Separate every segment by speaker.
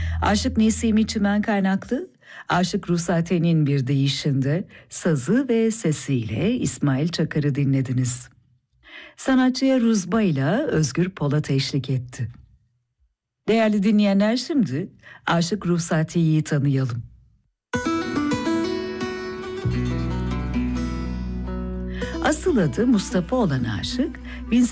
Speaker 1: Aşık Nesimi Çimen kaynaklı, Aşık Ruhsate'nin bir deyişinde sazı ve sesiyle İsmail Çakar'ı dinlediniz. Sanatçıya Ruzba ile Özgür Polat eşlik etti. Değerli dinleyenler, şimdi Aşık Ruhsate'yi tanıyalım. Asıl adı Mustafa olan aşık,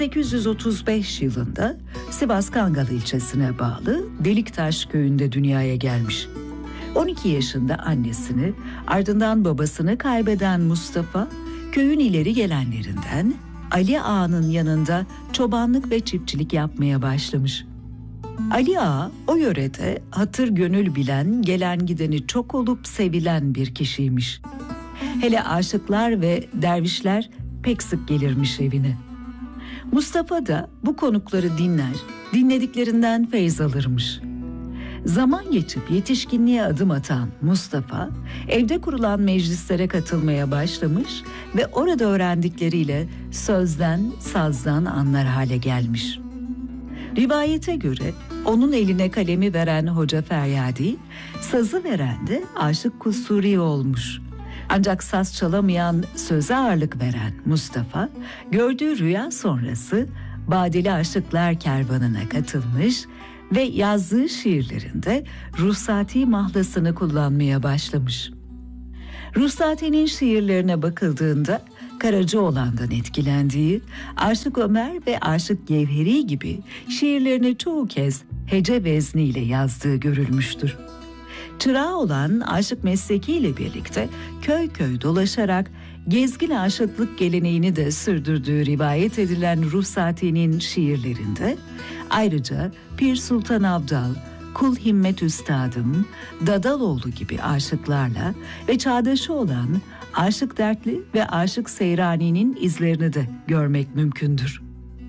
Speaker 1: 1835 yılında Sivas Kangal ilçesine bağlı Deliktaş köyünde dünyaya gelmiş. 12 yaşında annesini, ardından babasını kaybeden Mustafa, köyün ileri gelenlerinden Ali Ağa'nın yanında çobanlık ve çiftçilik yapmaya başlamış. Ali Ağa, o yörede hatır gönül bilen, gelen gideni çok olup sevilen bir kişiymiş. Hele aşıklar ve dervişler pek sık gelirmiş evine. Mustafa da bu konukları dinler, dinlediklerinden feyz alırmış. Zaman geçip yetişkinliğe adım atan Mustafa, evde kurulan meclislere katılmaya başlamış ve orada öğrendikleriyle sözden, sazdan anlar hale gelmiş. Rivayete göre onun eline kalemi veren Hoca Feryadi, sazı veren de Aşık Kusuri olmuş. Ancak saz çalamayan, söze ağırlık veren Mustafa, gördüğü rüya sonrası Badeli Aşıklar Kervanı'na katılmış ve yazdığı şiirlerinde Ruhsati mahlasını kullanmaya başlamış. Ruhsati'nin şiirlerine bakıldığında Karacaoğlan'dan etkilendiği, Aşık Ömer ve Aşık Gevheri gibi şiirlerini çoğu kez hece vezniyle yazdığı görülmüştür. Çırağı olan aşık meslekiyle birlikte köy köy dolaşarak gezgin aşıklık geleneğini de sürdürdüğü rivayet edilen Ruhsati'nin şiirlerinde ayrıca Pir Sultan Abdal, Kul Himmet Üstadım, Dadaloğlu gibi aşıklarla ve çağdaşı olan Aşık Dertli ve Aşık Seyrani'nin izlerini de görmek mümkündür.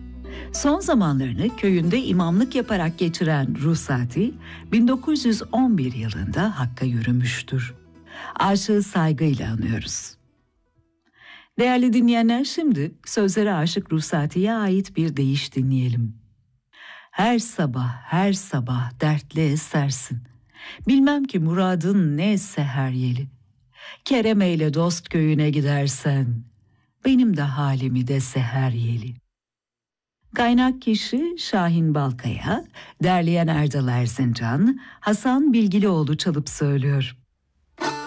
Speaker 1: Son zamanlarını köyünde imamlık yaparak geçiren Ruhsati, 1911 yılında Hakk'a yürümüştür. Aşığı saygıyla anıyoruz. Değerli dinleyenler, şimdi sözlere Aşık Ruhsati'ye ait bir deyiş dinleyelim. Her sabah, her sabah dertle esersin. Bilmem ki muradın ne seher yeli. Kerem eyle dost köyüne gidersen, benim de halimi de seher yeli. Kaynak kişi Şahin Balkaya, derleyen Erdal Erzincan, Hasan Bilgilioğlu çalıp söylüyor.